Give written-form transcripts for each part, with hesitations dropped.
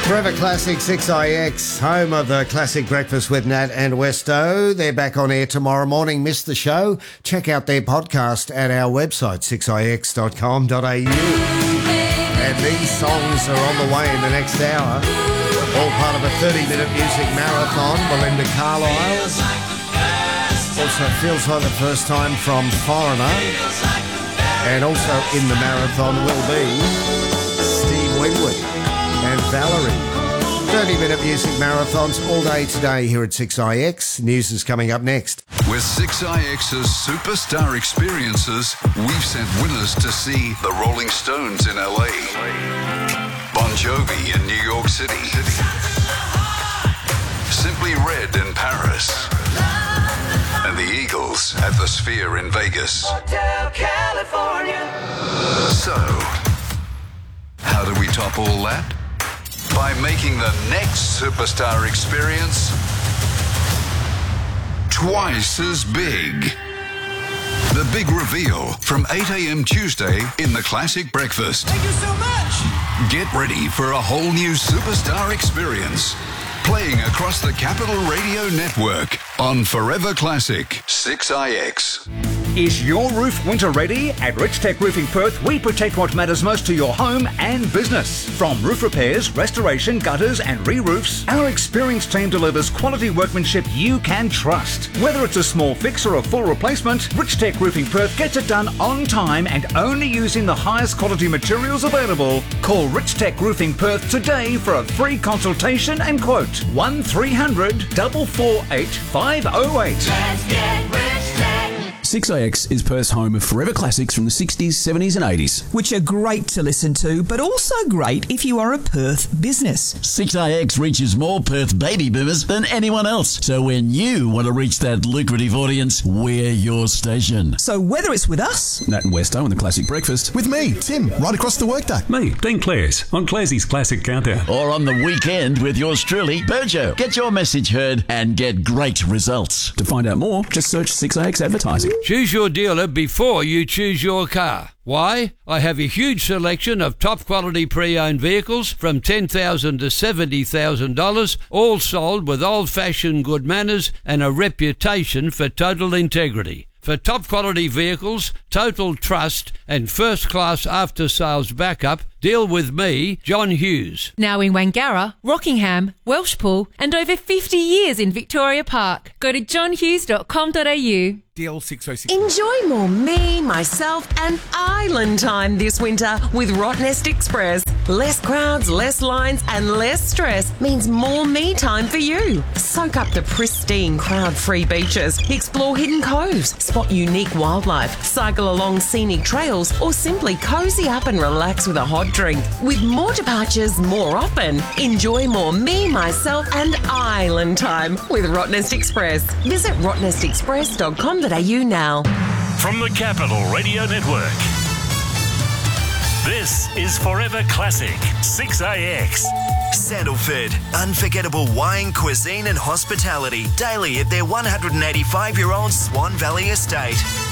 Forever Classic 6IX, home of the Classic Breakfast with Nat and Westo. They're back on air tomorrow morning. Missed the show? Check out their podcast at our website, 6ix.com.au. And these songs are on the way in the next hour. All part of a 30-minute music marathon. Belinda Carlisle. Also Feels Like the First Time from Foreigner. And also in the marathon will be Steve Winwood and Valerie. 30-minute music marathons all day today here at 6IX. News is coming up next. With 6IX's Superstar Experiences, we've sent winners to see the Rolling Stones in LA, Bon Jovi in New York City, Simply Red in Paris, and the Eagles at the Sphere in Vegas. Hotel California. So, how do we top all that? By making the next Superstar Experience twice as big. The big reveal from 8 a.m. Tuesday in the Classic Breakfast. Thank you so much. Get ready for a whole new Superstar Experience. Playing across the Capital Radio Network on Forever Classic 6IX. Is your roof winter ready? At Rich Tech Roofing Perth, we protect what matters most to your home and business. From roof repairs, restoration, gutters and re-roofs, our experienced team delivers quality workmanship you can trust. Whether it's a small fix or a full replacement, Rich Tech Roofing Perth gets it done on time and only using the highest quality materials available. Call Rich Tech Roofing Perth today for a free consultation and quote. 1300 448 508. Let's get Rich Tech. 6IX is Perth's home of forever classics from the 60s, 70s and 80s. Which are great to listen to, but also great if you are a Perth business. 6IX reaches more Perth baby boomers than anyone else. So when you want to reach that lucrative audience, we're your station. So whether it's with us, Nat and Westo on the Classic Breakfast. With me, Tim, right across the workday. Me, Dean Clares, on Clarsey's Classic Countdown. Or on the weekend with yours truly, Berjo. Get your message heard and get great results. To find out more, just search 6IX Advertising. Choose your dealer before you choose your car. Why? I have a huge selection of top quality pre-owned vehicles from $10,000 to $70,000, all sold with old-fashioned good manners and a reputation for total integrity. For top quality vehicles, total trust and first-class after-sales backup, deal with me, John Hughes. Now in Wangara, Rockingham, Welshpool and over 50 years in Victoria Park. Go to johnhughes.com.au. DL 606. Enjoy more me, myself and island time this winter with Rottnest Express. Less crowds, less lines and less stress means more me time for you. Soak up the pristine crowd-free beaches, explore hidden coves, spot unique wildlife, cycle along scenic trails or simply cozy up and relax with a hot drink. With more departures more often, enjoy more me, myself and island time with Rottnest Express. Visit rottnestexpress.com.au now. From the Capital Radio Network, this is Forever Classic 6IX. Sandalford, unforgettable wine, cuisine and hospitality daily at their 185-year-old Swan Valley estate.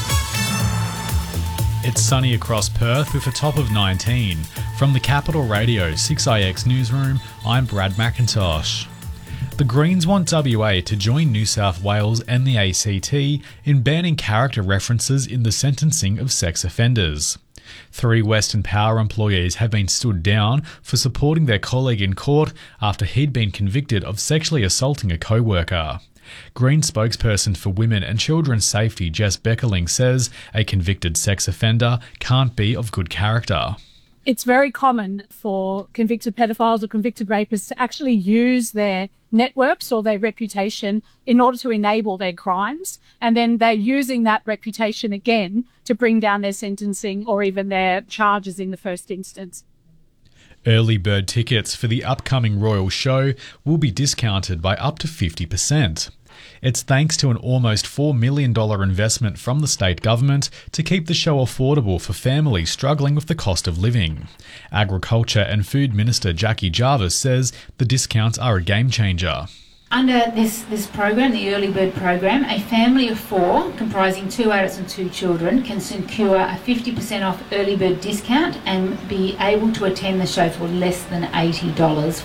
It's sunny across Perth with a top of 19. From the Capital Radio 6IX newsroom, I'm Brad McIntosh. The Greens want WA to join New South Wales and the ACT in banning character references in the sentencing of sex offenders. 3 Western Power employees have been stood down for supporting their colleague in court after he'd been convicted of sexually assaulting a co-worker. Green spokesperson for Women and Children's Safety Jess Beckerling says a convicted sex offender can't be of good character. It's very common for convicted pedophiles or convicted rapists to actually use their networks or their reputation in order to enable their crimes. And then they're using that reputation again to bring down their sentencing or even their charges in the first instance. Early bird tickets for the upcoming Royal Show will be discounted by up to 50%. It's thanks to an almost $4 million investment from the state government to keep the show affordable for families struggling with the cost of living. Agriculture and Food Minister Jackie Jarvis says the discounts are a game changer. Under this program, the Early Bird program, a family of 4, comprising 2 adults and 2 children, can secure a 50% off early bird discount and be able to attend the show for less than $80.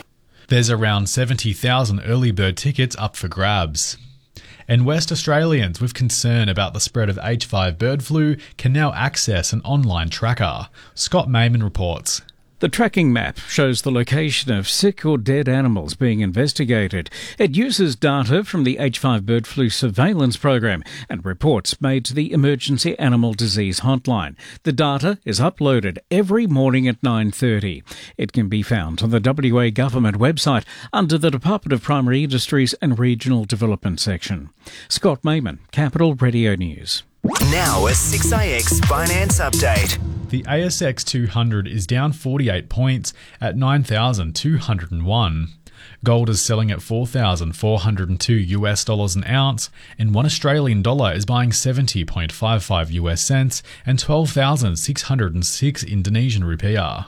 There's around 70,000 early bird tickets up for grabs. And West Australians with concern about the spread of H5 bird flu can now access an online tracker. Scott Mayman reports. The tracking map shows the location of sick or dead animals being investigated. It uses data from the H5 bird flu surveillance program and reports made to the Emergency Animal Disease Hotline. The data is uploaded every morning at 9:30. It can be found on the WA Government website under the Department of Primary Industries and Regional Development section. Scott Mayman, Capital Radio News. Now a 6AX finance update. The ASX 200 is down 48 points at 9,201. Gold is selling at $4,402 an ounce, and $1 Australian dollar is buying 70.55 US cents and 12,606 Indonesian rupiah.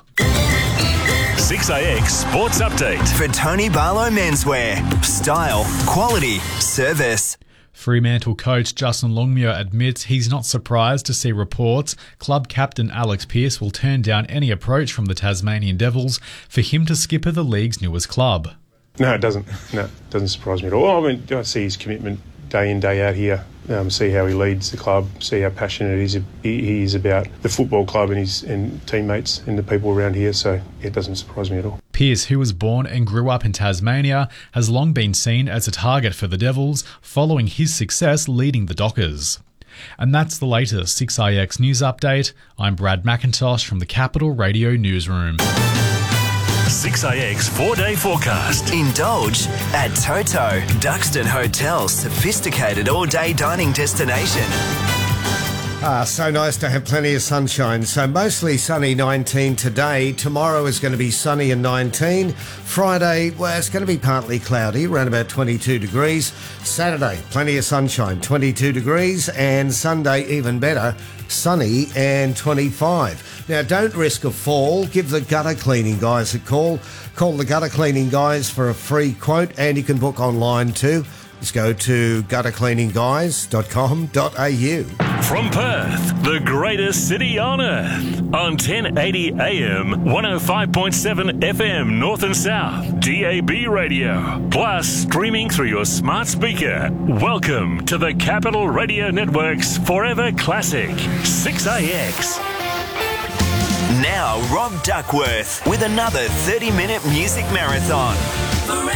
6AX Sports Update. For Tony Barlow Menswear. Style, quality, service. Fremantle coach Justin Longmuir admits he's not surprised to see reports club captain Alex Pearce will turn down any approach from the Tasmanian Devils for him to skipper the league's newest club. No, it doesn't. No, it doesn't surprise me at all. I mean, I see his commitment day in, day out here. See how he leads the club, see how passionate he is about the football club and his teammates and the people around here, so it doesn't surprise me at all. Pearce, who was born and grew up in Tasmania, has long been seen as a target for the Devils following his success leading the Dockers. And that's the latest 6IX News Update. I'm Brad McIntosh from the Capital Radio Newsroom. 6AX 4-day forecast. Indulge at Toto, Duxton Hotel's sophisticated all-day dining destination. So nice to have plenty of sunshine. So mostly sunny, 19 today. Tomorrow is going to be sunny and 19. Friday, well, it's going to be partly cloudy, around about 22 degrees. Saturday, plenty of sunshine, 22 degrees. And Sunday, even better, sunny and 25. Now, don't risk a fall. Give the gutter cleaning guys a call. Call the gutter cleaning guys for a free quote, and you can book online too. Just go to guttercleaningguys.com.au. From Perth, the greatest city on earth, on 1080 AM, 105.7 FM North and South, DAB radio, plus streaming through your smart speaker. Welcome to the Capital Radio Network's Forever Classic, 6AX. Now Rob Duckworth with another 30-minute music marathon.